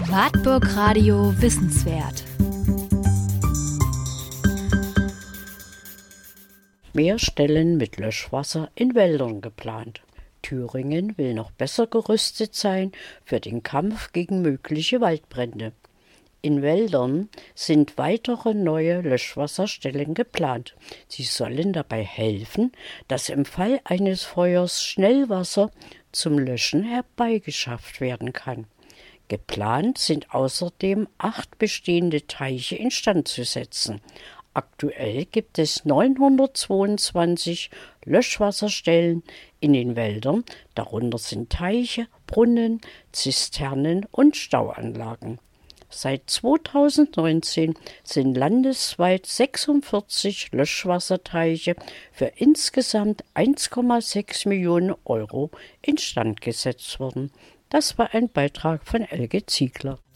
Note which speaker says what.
Speaker 1: Wartburg Radio Wissenswert.
Speaker 2: Mehr Stellen mit Löschwasser in Wäldern geplant. Thüringen will noch besser gerüstet sein für den Kampf gegen mögliche Waldbrände. In Wäldern sind weitere neue Löschwasserstellen geplant. Sie sollen dabei helfen, dass im Fall eines Feuers schnell Wasser zum Löschen herbeigeschafft werden kann. Geplant sind außerdem 8 bestehende Teiche instand zu setzen. Aktuell gibt es 922 Löschwasserstellen in den Wäldern, darunter sind Teiche, Brunnen, Zisternen und Stauanlagen. Seit 2019 sind landesweit 46 Löschwasserteiche für insgesamt 1,6 Millionen Euro instand gesetzt worden. Das war ein Beitrag von Elke Ziegler.